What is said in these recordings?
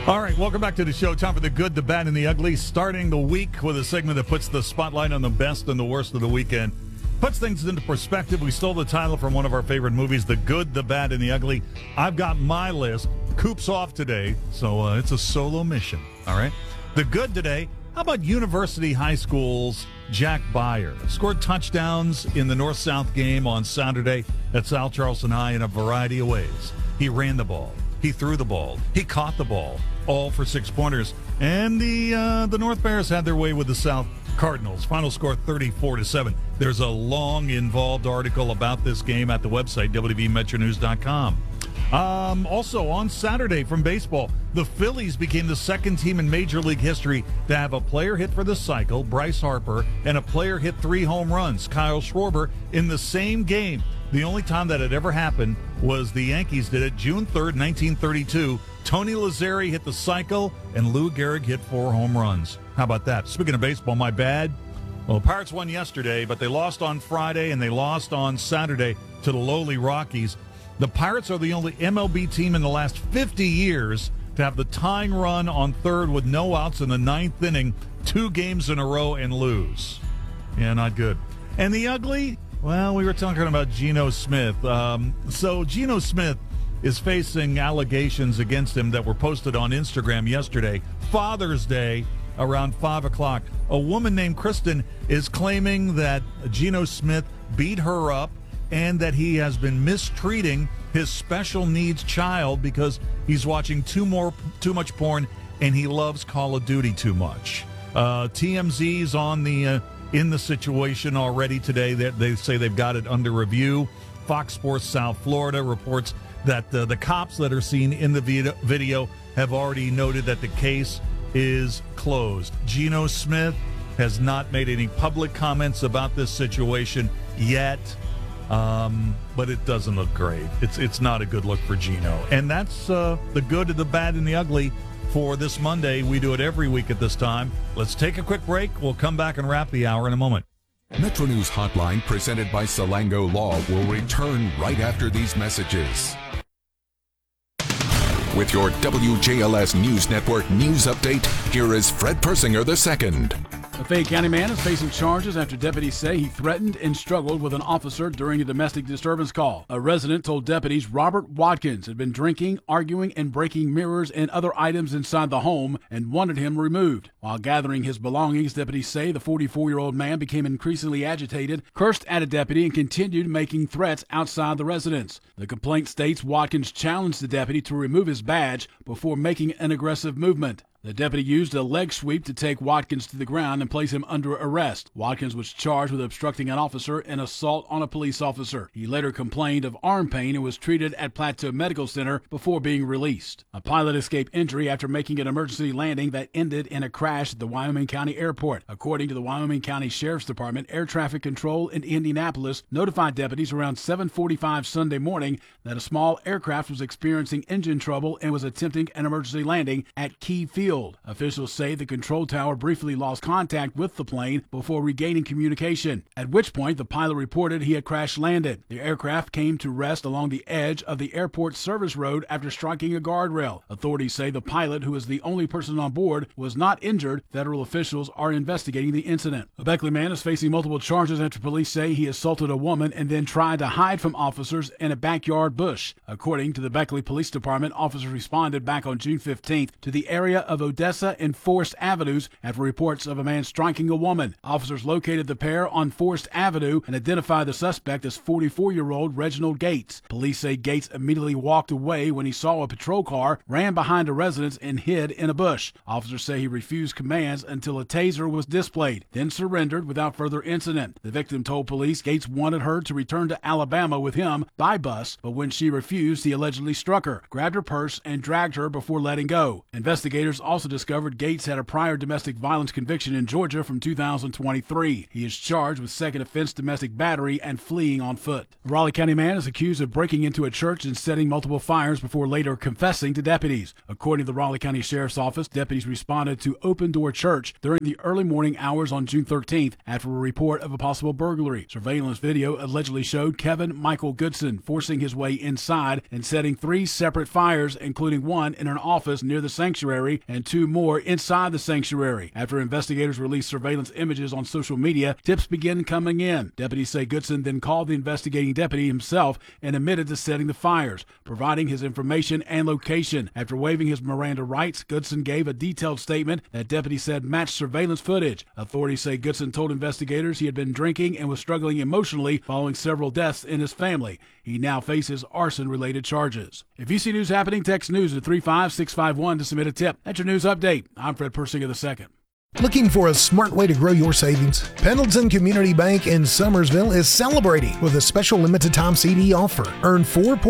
All right, welcome back to the show. Time for the good, the bad, and the ugly. Starting the week with a segment that puts the spotlight on the best and the worst of the weekend. Puts things into perspective. We stole the title from one of our favorite movies, The Good, the Bad, and the Ugly. I've got my list. Coop's off today, so it's a solo mission. All right? The good today, how about University High School's Jack Byer? Scored touchdowns in the North-South game on Saturday at South Charleston High in a variety of ways. He ran the ball. He threw the ball. He caught the ball, all for 6-pointers. And the North Bears had their way with the South Cardinals. Final score 34-7. There's a long, involved article about this game at the website, wvmetronews.com. Also, on Saturday from baseball, the Phillies became the second team in Major League history to have a player hit for the cycle, Bryce Harper, and a player hit 3 home runs, Kyle Schwarber, in the same game. The only time that had ever happened was the Yankees did it June 3rd, 1932. Tony Lazzeri hit the cycle, and Lou Gehrig hit 4 home runs. How about that? Speaking of baseball, my bad. Well, the Pirates won yesterday, but they lost on Friday, and they lost on Saturday to the lowly Rockies. The Pirates are the only MLB team in the last 50 years to have the tying run on third with no outs in the 9th inning, 2 games in a row, and lose. Yeah, not good. And the ugly? Well, we were talking about Geno Smith. So Geno Smith is facing allegations against him that were posted on Instagram yesterday. Father's Day, around 5 o'clock. A woman named Kristen is claiming that Geno Smith beat her up and that he has been mistreating his special needs child because he's watching too much porn and he loves Call of Duty too much. TMZ's on in the situation already today. They say they've got it under review. Fox Sports South Florida reports that the cops that are seen in the video have already noted that the case is closed. Geno Smith has not made any public comments about this situation yet, but it doesn't look great. It's not a good look for Geno. And that's the good, the bad, and the ugly for this Monday. We do it every week at this time. Let's take a quick break. We'll come back and wrap the hour in a moment. Metro News Hotline, presented by Salango Law, will return right after these messages. With your WJLS News Network news update, here is Fred Persinger II. A Fayette County man is facing charges after deputies say he threatened and struggled with an officer during a domestic disturbance call. A resident told deputies Robert Watkins had been drinking, arguing, and breaking mirrors and other items inside the home and wanted him removed. While gathering his belongings, deputies say the 44-year-old man became increasingly agitated, cursed at a deputy, and continued making threats outside the residence. The complaint states Watkins challenged the deputy to remove his badge before making an aggressive movement. The deputy used a leg sweep to take Watkins to the ground and place him under arrest. Watkins was charged with obstructing an officer and assault on a police officer. He later complained of arm pain and was treated at Plateau Medical Center before being released. A pilot escaped injury after making an emergency landing that ended in a crash at the Wyoming County Airport. According to the Wyoming County Sheriff's Department, Air Traffic Control in Indianapolis notified deputies around 7:45 Sunday morning that a small aircraft was experiencing engine trouble and was attempting an emergency landing at Key Field. Officials say the control tower briefly lost contact with the plane before regaining communication, at which point the pilot reported he had crash-landed. The aircraft came to rest along the edge of the airport service road after striking a guardrail. Authorities say the pilot, who is the only person on board, was not injured. Federal officials are investigating the incident. A Beckley man is facing multiple charges after police say he assaulted a woman and then tried to hide from officers in a backyard bush. According to the Beckley Police Department, officers responded back on June 15th to the area of Odessa and Forest Avenues after reports of a man striking a woman. Officers located the pair on Forest Avenue and identified the suspect as 44-year-old Reginald Gates. Police say Gates immediately walked away when he saw a patrol car, ran behind a residence, and hid in a bush. Officers say he refused commands until a taser was displayed, then surrendered without further incident. The victim told police Gates wanted her to return to Alabama with him by bus, but when she refused, he allegedly struck her, grabbed her purse, and dragged her before letting go. Investigators also discovered Gates had a prior domestic violence conviction in Georgia from 2023. He is charged with second offense domestic battery and fleeing on foot. A Raleigh County man is accused of breaking into a church and setting multiple fires before later confessing to deputies. According to the Raleigh County Sheriff's Office, deputies responded to Open Door Church during the early morning hours on June 13th after a report of a possible burglary. Surveillance video allegedly showed Kevin Michael Goodson forcing his way inside and setting 3 separate fires, including one in an office near the sanctuary and 2 more inside the sanctuary. After investigators released surveillance images on social media, tips began coming in. Deputies say Goodson then called the investigating deputy himself and admitted to setting the fires, providing his information and location. After waiving his Miranda rights, Goodson gave a detailed statement that deputies said matched surveillance footage. Authorities say Goodson told investigators he had been drinking and was struggling emotionally following several deaths in his family. He now faces arson-related charges. If you see news happening, text news to 35651 to submit a tip. That's your news update. I'm Fred Persinger II. Looking for a smart way to grow your savings? Pendleton Community Bank in Summersville is celebrating with a special limited time CD offer. Earn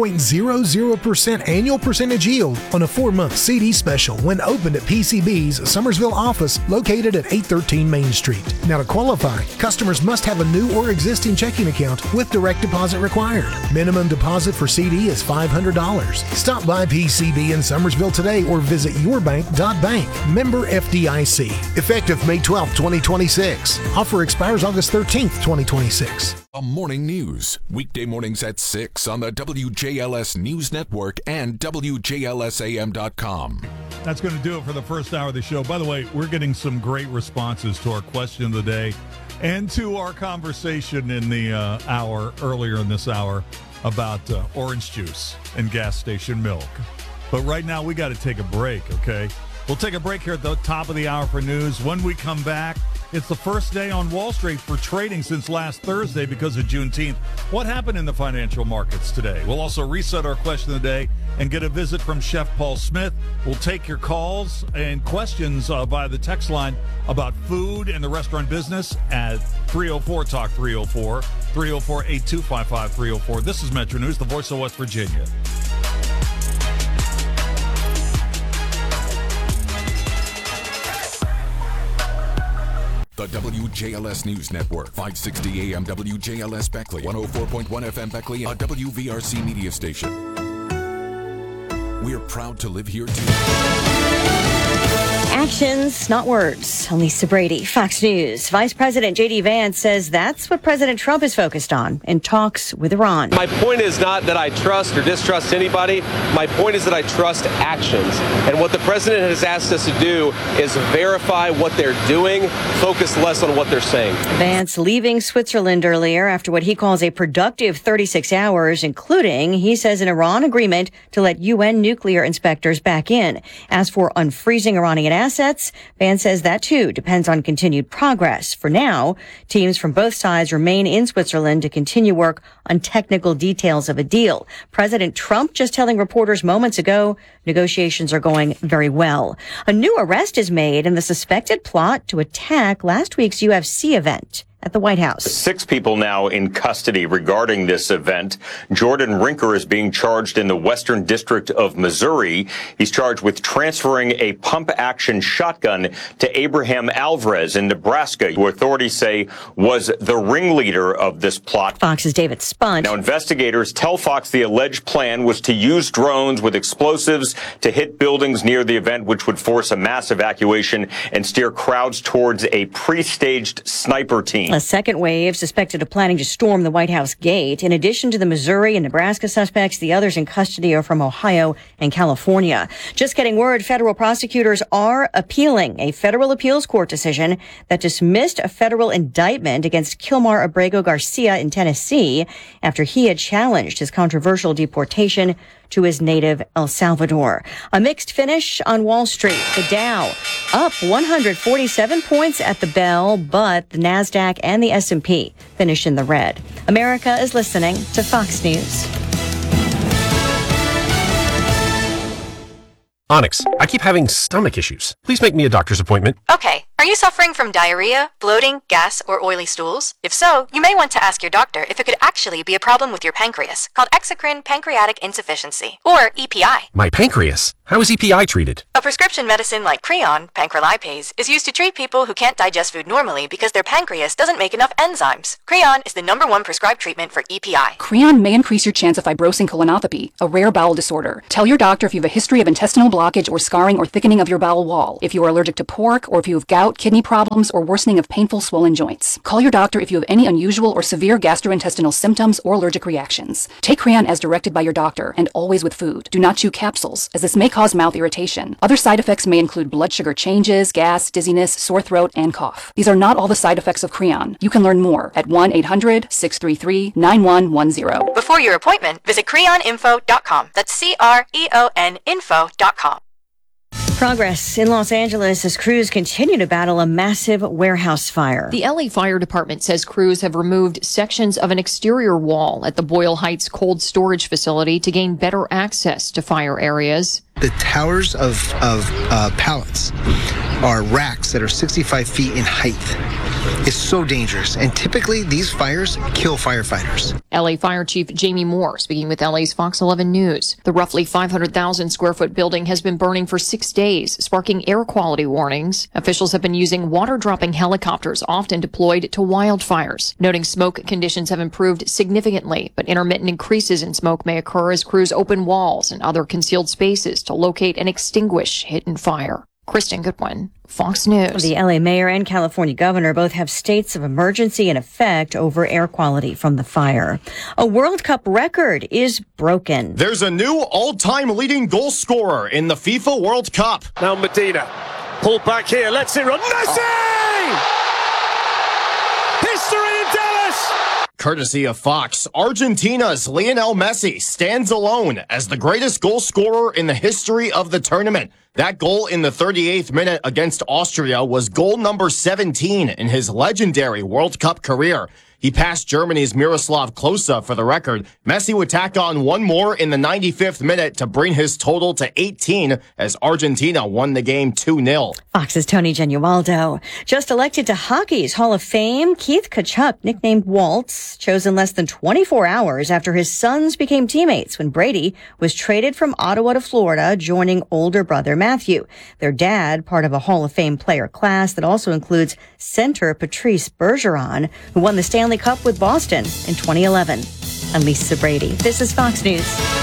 4.00% annual percentage yield on a 4-month CD special when opened at PCB's Summersville office located at 813 Main Street. Now to qualify, customers must have a new or existing checking account with direct deposit required. Minimum deposit for CD is $500. Stop by PCB in Summersville today or visit yourbank.bank. Member FDIC. Effective May 12, 2026. Offer expires August 13th, 2026. A morning news, weekday mornings at 6 on the WJLS News Network and WJLSAM.com. That's going to do it for the first hour of the show. By the way, we're getting some great responses to our question of the day and to our conversation in the hour earlier in this hour about orange juice and gas station milk. But right now, we got to take a break, okay? We'll take a break here at the top of the hour for news. When we come back, it's the first day on Wall Street for trading since last Thursday because of Juneteenth. What happened in the financial markets today? We'll also reset our question of the day and get a visit from Chef Paul Smith. We'll take your calls and questions via the text line about food and the restaurant business at 304-TALK 304, 304-8255 304. This is Metro News, the voice of West Virginia. The WJLS News Network, 560 AM WJLS Beckley, 104.1 FM Beckley, a WVRC media station. We're proud to live here too. Actions, not words. Lisa Brady, Fox News. Vice President J.D. Vance says that's what President Trump is focused on in talks with Iran. My point is not that I trust or distrust anybody. My point is that I trust actions. And what the president has asked us to do is verify what they're doing, focus less on what they're saying. Vance leaving Switzerland earlier after what he calls a productive 36 hours, including, he says, an Iran agreement to let UN nuclear inspectors back in. As for unfreezing Iranian assets, Vance says that too depends on continued progress. For now, teams from both sides remain in Switzerland to continue work on technical details of a deal. President Trump just telling reporters moments ago negotiations are going very well. A new arrest is made in the suspected plot to attack last week's UFC event at the White House. 6 people now in custody regarding this event. Jordan Rinker is being charged in the Western District of Missouri. He's charged with transferring a pump-action shotgun to Abraham Alvarez in Nebraska, who authorities say was the ringleader of this plot. Fox's David Spunt. Now, investigators tell Fox the alleged plan was to use drones with explosives to hit buildings near the event, which would force a mass evacuation and steer crowds towards a pre-staged sniper team. A second wave suspected of planning to storm the White House gate. In addition to the Missouri and Nebraska suspects, the others in custody are from Ohio and California. Just getting word, federal prosecutors are appealing a federal appeals court decision that dismissed a federal indictment against Kilmar Abrego Garcia in Tennessee after he had challenged his controversial deportation to his native El Salvador. A mixed finish on Wall Street. The Dow up 147 points at the bell, but the NASDAQ and the S&P finished in the red. America is listening to Fox News. Onyx, I keep having stomach issues. Please make me a doctor's appointment. Okay, Are you suffering from diarrhea, bloating, gas, or oily stools? If so, you may want to ask your doctor if it could actually be a problem with your pancreas, called exocrine pancreatic insufficiency, or EPI. My pancreas? How is EPI treated? A prescription medicine like Creon, pancrelipase, is used to treat people who can't digest food normally because their pancreas doesn't make enough enzymes. Creon is the #1 prescribed treatment for EPI. Creon may increase your chance of fibrosing colonopathy, a rare bowel disorder. Tell your doctor if you have a history of intestinal blockage or scarring or thickening of your bowel wall, if you are allergic to pork, or if you have gout, kidney problems, or worsening of painful swollen joints. Call your doctor if you have any unusual or severe gastrointestinal symptoms or allergic reactions. Take Creon as directed by your doctor and always with food. Do not chew capsules, as this may cause mouth irritation. Other side effects may include blood sugar changes, gas, dizziness, sore throat, and cough. These are not all the side effects of Creon. You can learn more at 1-800-633-9110. Before your appointment, visit creoninfo.com. That's CREON info.com. Progress in Los Angeles as crews continue to battle a massive warehouse fire. The LA Fire Department says crews have removed sections of an exterior wall at the Boyle Heights cold storage facility to gain better access to fire areas. The towers of pallets are racks that are 65 feet in height. It's so dangerous, and typically these fires kill firefighters. LA Fire Chief Jamie Moore speaking with LA's Fox 11 News. The roughly 500,000 square foot building has been burning for 6 days, sparking air quality warnings. Officials have been using water-dropping helicopters often deployed to wildfires, noting smoke conditions have improved significantly, but intermittent increases in smoke may occur as crews open walls and other concealed spaces to locate and extinguish hidden fire. Kristen Goodwin, Fox News. The LA mayor and California governor both have states of emergency in effect over air quality from the fire. A World Cup record is broken. There's a new all-time leading goal scorer in the FIFA World Cup. Now Medina, pulled back here, lets it run. Messi! History in Dallas! Courtesy of Fox, Argentina's Lionel Messi stands alone as the greatest goal scorer in the history of the tournament. That goal in the 38th minute against Austria was goal number 17 in his legendary World Cup career. He passed Germany's Miroslav Klose for the record. Messi would tack on one more in the 95th minute to bring his total to 18 as Argentina won the game 2-0. Fox's Tony Genualdo. Just elected to hockey's Hall of Fame, Keith Tkachuk, nicknamed Waltz, chosen less than 24 hours after his sons became teammates when Brady was traded from Ottawa to Florida, joining older brother Matthew. Their dad, part of a Hall of Fame player class that also includes center Patrice Bergeron, who won the Stanley Cup with Boston in 2011. I'm Lisa Brady. This is Fox News.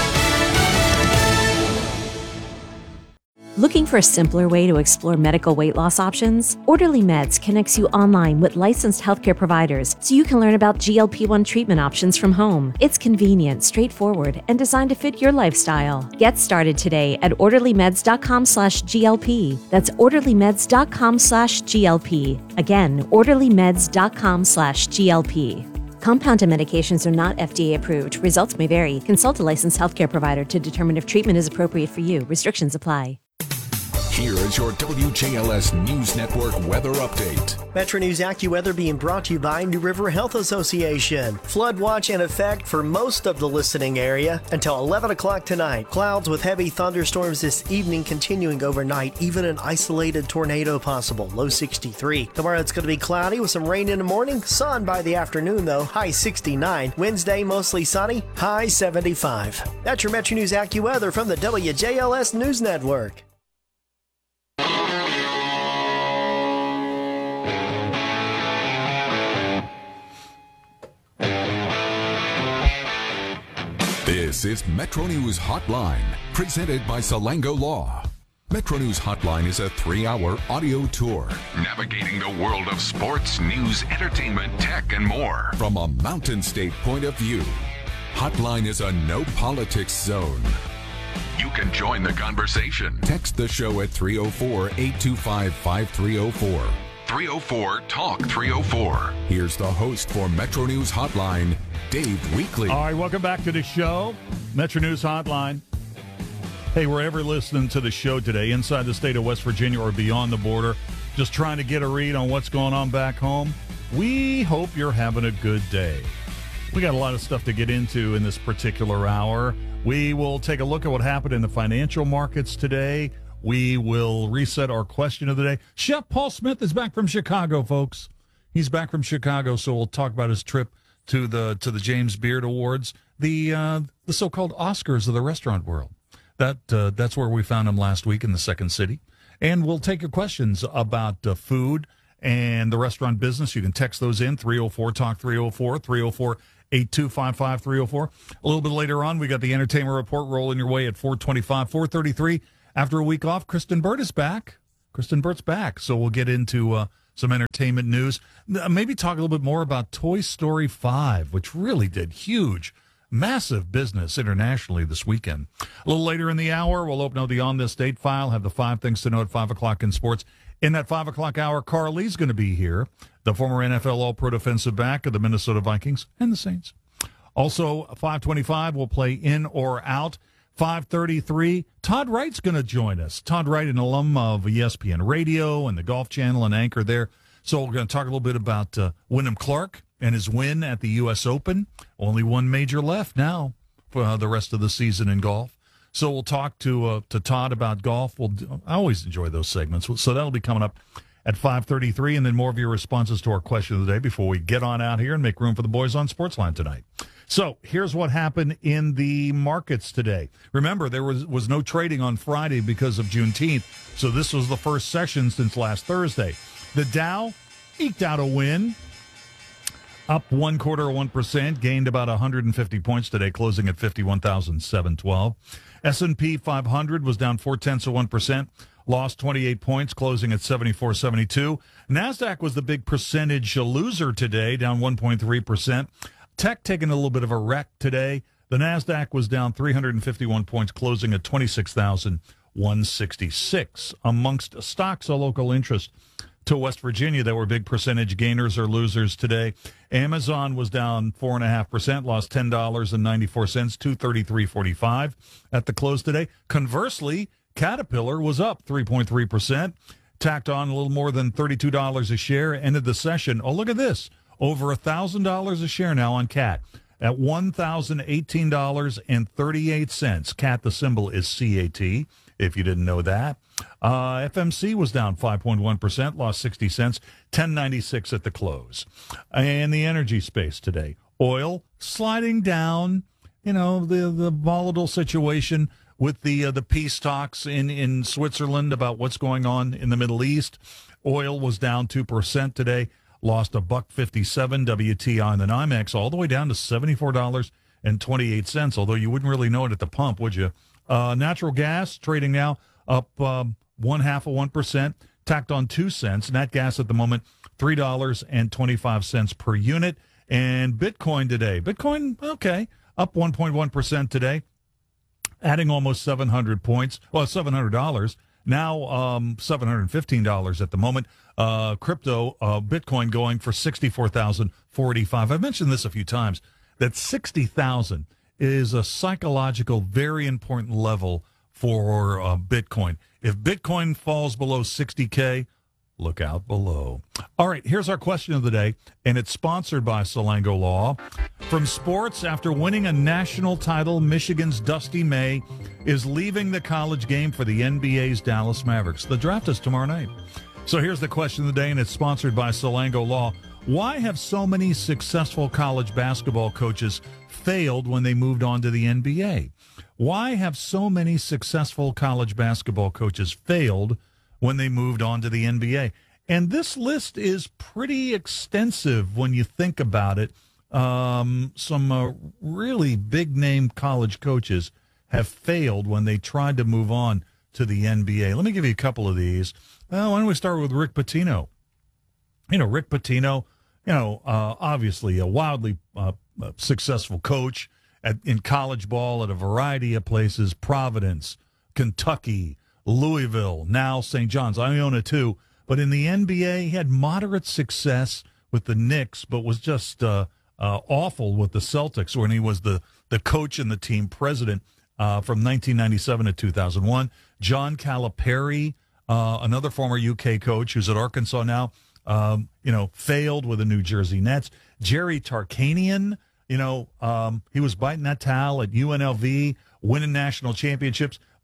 Looking for a simpler way to explore medical weight loss options? Orderly Meds connects you online with licensed healthcare providers so you can learn about GLP-1 treatment options from home. It's convenient, straightforward, and designed to fit your lifestyle. Get started today at orderlymeds.com/GLP. That's orderlymeds.com/GLP. Again, orderlymeds.com/GLP. Compounded medications are not FDA approved. Results may vary. Consult a licensed healthcare provider to determine if treatment is appropriate for you. Restrictions apply. Here is your WJLS News Network weather update. Metro News AccuWeather being brought to you by New River Health Association. Flood watch in effect for most of the listening area until 11 o'clock tonight. Clouds with heavy thunderstorms this evening continuing overnight. Even an isolated tornado possible. Low 63. Tomorrow it's going to be cloudy with some rain in the morning. Sun by the afternoon though. High 69. Wednesday mostly sunny. High 75. That's your Metro News AccuWeather from the WJLS News Network. This is Metro News Hotline, presented by Salango Law. Metro News Hotline is a 3-hour audio tour, navigating the world of sports, news, entertainment, tech, and more from a Mountain State point of view. Hotline is a no politics zone. You can join the conversation. Text the show at 304-825-5304. 304-TALK-304. Here's the host for Metro News Hotline, Dave Weekley. All right, welcome back to the show, Metro News Hotline. Hey, wherever you're listening to the show today, inside the state of West Virginia or beyond the border, just trying to get a read on what's going on back home, we hope you're having a good day. We got a lot of stuff to get into in this particular hour. We will take a look at what happened in the financial markets today, we will reset our question of the day. Chef Paul Smith is back from Chicago, folks. He's back from Chicago, so we'll talk about his trip to the James Beard Awards, the so-called Oscars of the restaurant world. That's where we found him last week in the Second City. And we'll take your questions about food and the restaurant business. You can text those in, 304-TALK 304, 304-8255-304. A little bit later on, we got the entertainment report rolling your way at 4:25, 4:33. After a week off, Kristen Burt is back. Kristen Burt's back. So we'll get into some entertainment news. Maybe talk a little bit more about Toy Story 5, which really did massive business internationally this weekend. A little later in the hour, we'll open up the On This Date file, have the 5 things to know at 5 o'clock in sports. In that 5 o'clock hour, Carl Lee's going to be here, the former NFL All-Pro defensive back of the Minnesota Vikings and the Saints. Also, 5:25, we'll play In or Out. 5:33, Todd Wright's going to join us. Todd Wright, an alum of ESPN Radio and the Golf Channel and anchor there. So we're going to talk a little bit about Wyndham Clark and his win at the U.S. Open. Only one major left now for the rest of the season in golf. So we'll talk to Todd about golf. I always enjoy those segments. So that'll be coming up at 5:33, and then more of your responses to our question of the day before we get on out here and make room for the boys on Sportsline tonight. So here's what happened in the markets today. Remember, there was no trading on Friday because of Juneteenth, so this was the first session since last Thursday. The Dow eked out a win, up 0.25%, gained about 150 points today, closing at 51,712. S&P 500 was down 0.4%, lost 28 points, closing at 74.72. NASDAQ was the big percentage loser today, down 1.3%. Tech taking a little bit of a wreck today. The NASDAQ was down 351 points, closing at 26,166. Amongst stocks of local interest to West Virginia, there were big percentage gainers or losers today. Amazon was down 4.5%, lost $10.94, $233.45 at the close today. Conversely, Caterpillar was up 3.3%, tacked on a little more than $32 a share, ended the session. Oh, look at this. Over $1,000 a share now on CAT at $1,018.38. CAT, the symbol is CAT, if you didn't know that. FMC was down 5.1%, lost 60 cents, $10.96 at the close. And the energy space today, oil sliding down, the volatile situation with the peace talks in Switzerland about what's going on in the Middle East. Oil was down 2% today. Lost $1.57 WTI and the NYMEX all the way down to $74.28, although you wouldn't really know it at the pump, would you? Natural gas trading now up 0.5%, tacked on 2 cents. Nat gas at the moment, $3.25 per unit. And Bitcoin today. Bitcoin, okay, up 1.1% today, adding almost 700 points. Well, $700. Now $715 at the moment. Crypto, Bitcoin going for $64,045. I've mentioned this a few times, that 60,000 is a psychological, very important level for Bitcoin. If Bitcoin falls below 60K, look out below. All right, here's our question of the day, and it's sponsored by Salango Law. From sports, after winning a national title, Michigan's Dusty May is leaving the college game for the NBA's Dallas Mavericks. The draft is tomorrow night. So here's the question of the day, and it's sponsored by Salango Law. Why have so many successful college basketball coaches failed when they moved on to the NBA? Why have so many successful college basketball coaches failed when they moved on to the NBA? And this list is pretty extensive when you think about it. Some really big-name college coaches have failed when they tried to move on to the NBA. Let me give you a couple of these. Why don't we start with Rick Pitino? Rick Pitino, obviously a wildly successful coach in college ball at a variety of places, Providence, Kentucky, Louisville, now St. John's, Iona too. But in the NBA, he had moderate success with the Knicks, but was just awful with the Celtics when he was the coach and the team president from 1997 to 2001. John Calipari, another former UK coach who's at Arkansas now, failed with the New Jersey Nets. Jerry Tarkanian, he was biting that towel at UNLV, winning national championships,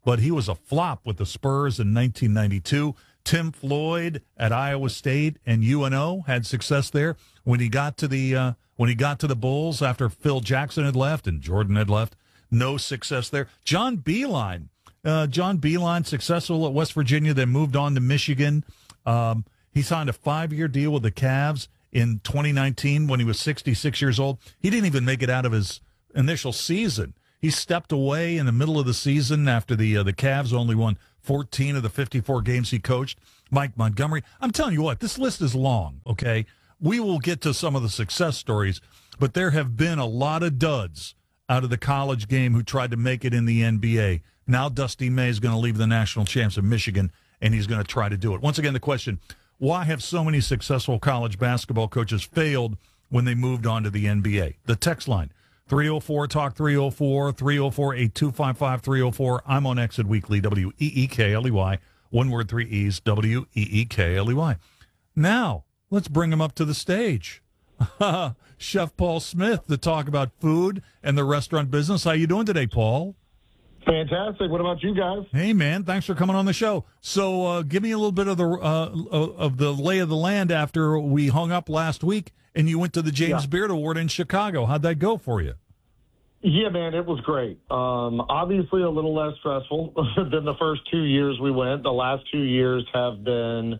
but he was a flop with the Spurs in 1992. Tim Floyd at Iowa State and UNO had success there. When he got to the Bulls after Phil Jackson had left and Jordan had left, no success there. John Beilein, successful at West Virginia, then moved on to Michigan. He signed a 5-year deal with the Cavs in 2019 when he was 66 years old. He didn't even make it out of his initial season. He stepped away in the middle of the season after the Cavs only won 14 of the 54 games he coached. Mike Montgomery. I'm telling you what, this list is long, okay? We will get to some of the success stories, but there have been a lot of duds out of the college game who tried to make it in the NBA. Now Dusty May is going to leave the national champs of Michigan, and he's going to try to do it. Once again, the question, why have so many successful college basketball coaches failed when they moved on to the NBA? The text line, 304-TALK 304, 304-8255 304. I'm on Exit Weekly, WEEKLEY. One word, 3 E's, WEEKLEY. Now, let's bring him up to the stage. Chef Paul Smith to talk about food and the restaurant business. How you doing today, Paul? Fantastic. What about you guys? Hey, man, thanks for coming on the show. So give me a little bit of the lay of the land after we hung up last week and you went to the James Beard Award in Chicago. How'd that go for you? Yeah, man, it was great. Obviously a little less stressful than the first 2 years we went. The last 2 years have been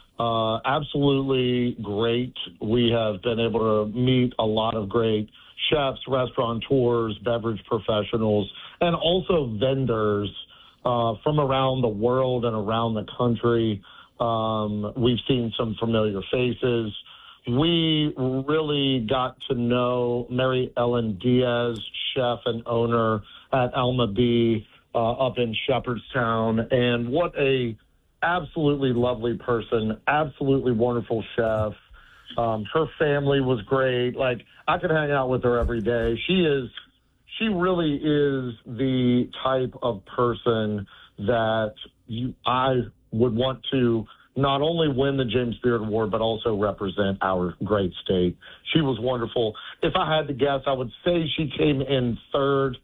absolutely great. We have been able to meet a lot of great chefs, restaurateurs, beverage professionals, and also vendors from around the world and around the country. We've seen some familiar faces. We really got to know Mary Ellen Diaz, chef and owner at Alma B up in Shepherdstown, and what a absolutely lovely person, absolutely wonderful chef. Her family was great. Like, I could hang out with her every day. She really is the type of person that I would want to not only win the James Beard Award, but also represent our great state. She was wonderful. If I had to guess, I would say she came in third.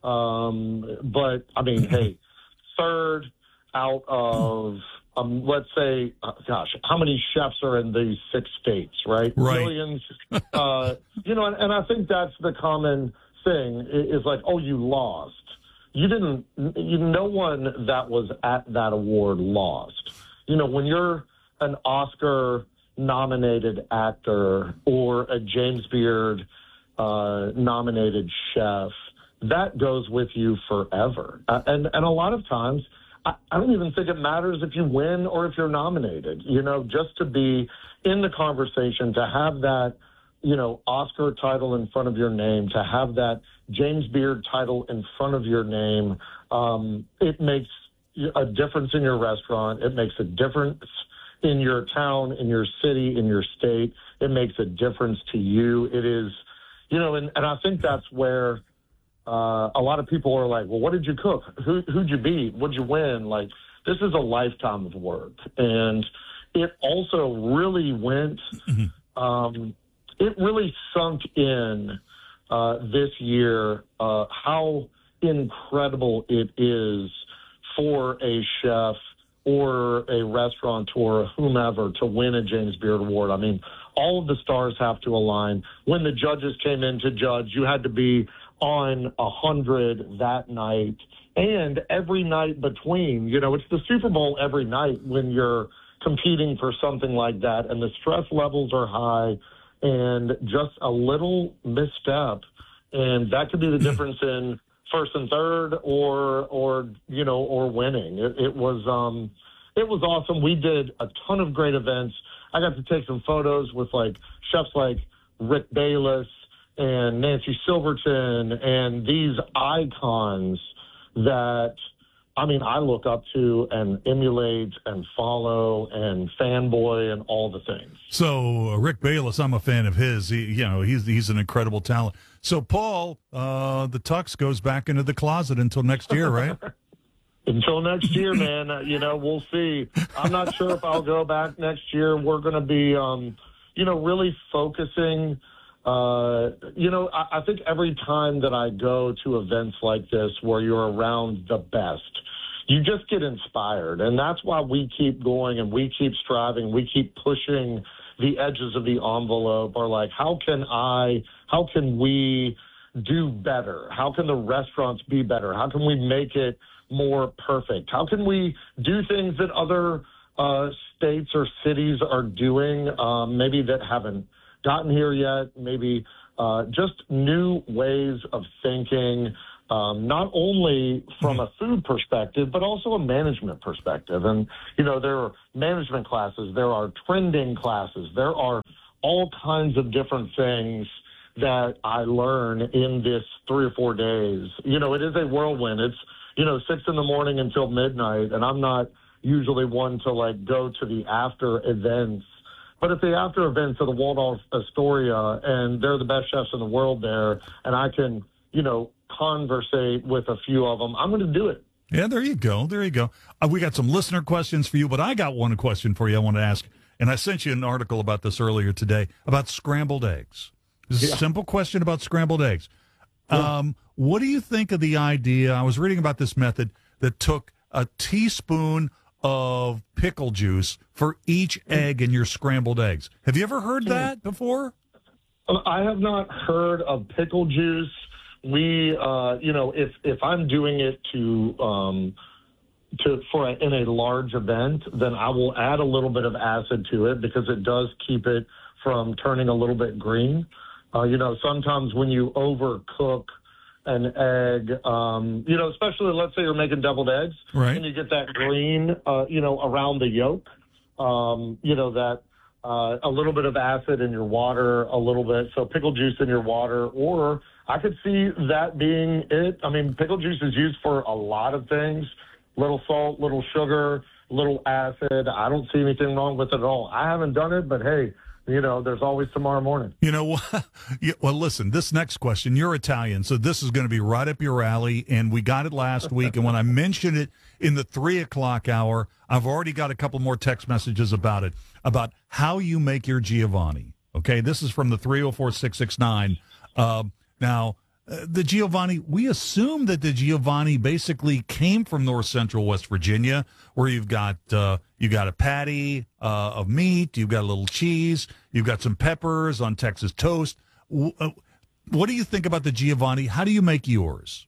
But, I mean, hey, third out of, let's say, gosh, how many chefs are in these 6 states, right? Right. Millions. And I think that's the common thing is like, oh, you lost. No one that was at that award lost. When you're an Oscar-nominated actor or a James Beard nominated chef, that goes with you forever. And a lot of times, I don't even think it matters if you win or if you're nominated. Just to be in the conversation, to have that, Oscar title in front of your name, to have that James Beard title in front of your name, it makes a difference in your restaurant. It makes a difference in your town, in your city, in your state. It makes a difference to you. It is, and I think that's where a lot of people are like, well, what did you cook? Who'd you beat? What'd you win? Like, this is a lifetime of work. And it also really went, it really sunk in this year how incredible it is for a chef or a restaurateur, whomever, to win a James Beard Award. I mean, all of the stars have to align. When the judges came in to judge, you had to be on 100 that night and every night between. It's the Super Bowl every night when you're competing for something like that, and the stress levels are high, and just a little misstep, and that could be the difference in first and third or winning. It was awesome. We did a ton of great events. I got to take some photos with like chefs like Rick Bayless and Nancy Silverton and these icons that, I mean, I look up to and emulate and follow and fanboy and all the things. So Rick Bayless, I'm a fan of his. He's an incredible talent. So Paul, the tux goes back into the closet until next year, right? Until next year, man. We'll see. I'm not sure if I'll go back next year. We're going to be, really focusing. I think every time that I go to events like this where you're around the best, you just get inspired. And that's why we keep going and we keep striving. We keep pushing the edges of the envelope, or like, how can we do better? How can the restaurants be better? How can we make it more perfect? How can we do things that other states or cities are doing, maybe that haven't gotten here yet, maybe just new ways of thinking, not only from a food perspective, but also a management perspective. And, there are management classes, there are trending classes, there are all kinds of different things that I learn in this 3 or 4 days. It is a whirlwind. It's, 6 in the morning until midnight, and I'm not usually one to go to the after events. But if the after events are the Waldorf Astoria and they're the best chefs in the world there, and I can, conversate with a few of them, I'm going to do it. Yeah, there you go. There you go. We got some listener questions for you, but I got one question for you I want to ask. And I sent you an article about this earlier today about scrambled eggs. This is a simple question about scrambled eggs. Yeah. What do you think of the idea? I was reading about this method that took a teaspoon of pickle juice for each egg in your scrambled eggs. Have you ever heard that before? I have not heard of pickle juice. We, if I'm doing it in a large event, then I will add a little bit of acid to it because it does keep it from turning a little bit green. Sometimes when you overcook an egg, especially let's say you're making deviled eggs, right, and you get that green, around the yolk, that a little bit of acid in your water, a little bit, so pickle juice in your water, or I could see that being it. I mean, pickle juice is used for a lot of things, little salt, little sugar, little acid. I don't see anything wrong with it at all. I haven't done it, but hey, there's always tomorrow morning. Well, listen, this next question, you're Italian, so this is going to be right up your alley, and we got it last week, and when I mentioned it in the 3 o'clock hour, I've already got a couple more text messages about it, about how you make your Giovanni. Okay, this is from the 304-669. Now, the Giovanni, we assume that the Giovanni basically came from north central West Virginia, where you've got a patty of meat, you've got a little cheese, you've got some peppers on Texas toast. What do you think about the Giovanni? How do you make yours?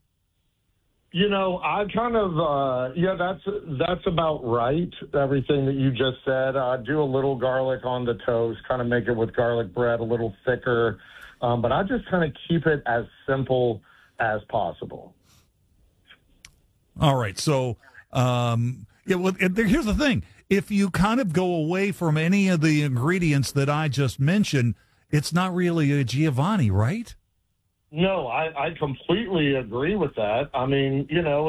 I kind of, that's about right, everything that you just said. I do a little garlic on the toast, kind of make it with garlic bread, a little thicker. But I just kind of keep it as simple as possible. All right. So, here's the thing. If you kind of go away from any of the ingredients that I just mentioned, it's not really a Giovanni, right? No, I completely agree with that. I mean,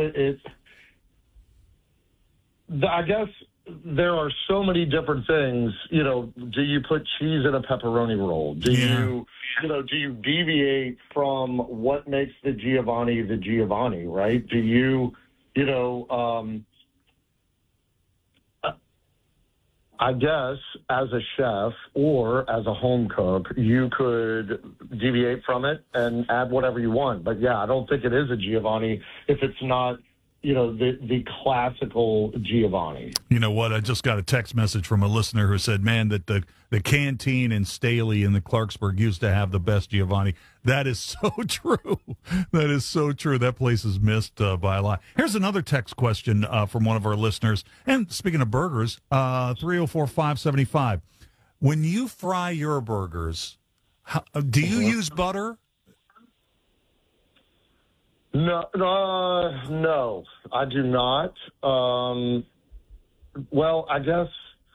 I guess there are so many different things. Do you put cheese in a pepperoni roll? Do you deviate from what makes the Giovanni, right? Do you, I guess as a chef or as a home cook, you could deviate from it and add whatever you want. But yeah, I don't think it is a Giovanni if it's not, the classical Giovanni. You know what? I just got a text message from a listener who said, man, that the canteen in Staley in the Clarksburg used to have the best Giovanni. That is so true. That is so true. That place is missed by a lot. Here's another text question from one of our listeners. And speaking of burgers, 304-575. When you fry your burgers, do you use butter? No, I do not. Well, I guess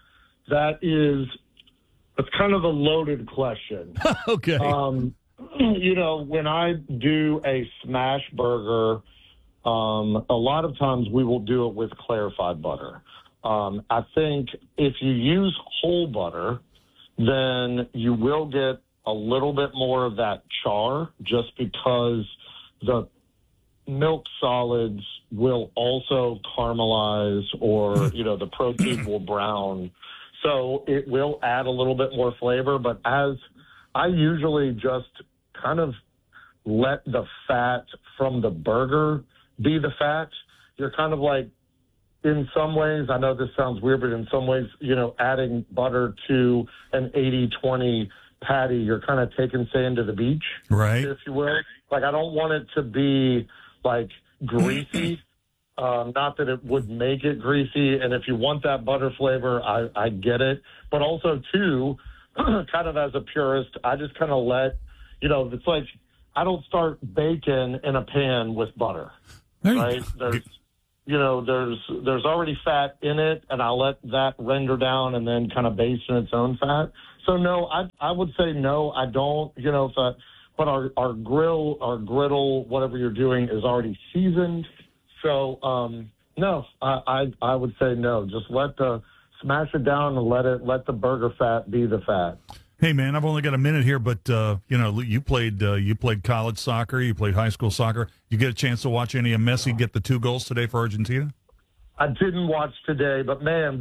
it's kind of a loaded question. Okay. When I do a smash burger, a lot of times we will do it with clarified butter. I think if you use whole butter, then you will get a little bit more of that char just because the milk solids will also caramelize or, the protein will brown. So it will add a little bit more flavor. But as I usually just kind of let the fat from the burger be the fat, you're kind of like in some ways, I know this sounds weird, but in some ways, adding butter to an 80-20 patty, you're kind of taking sand to the beach, right? If you will. Like, I don't want it to be like greasy. Not that it would make it greasy, and if you want that butter flavor, I get it. But also, too, kind of as a purist, I just kind of let, it's like I don't start bacon in a pan with butter, right? There's already fat in it, and I'll let that render down and then kind of base in its own fat. So, no, I would say no, I don't, but our griddle, whatever you're doing, is already seasoned. So, no, I would say no. Just smash it down and let the burger fat be the fat. Hey, man, I've only got a minute here, but you played college soccer, you played high school soccer. You get a chance to watch any of Messi get the 2 goals today for Argentina? I didn't watch today, but man,